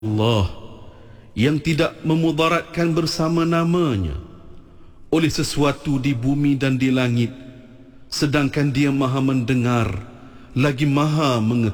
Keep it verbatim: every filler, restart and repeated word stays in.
Allah yang tidak memudaratkan bersama namanya oleh sesuatu di bumi dan di langit, sedangkan Dia maha mendengar lagi maha mengetahui.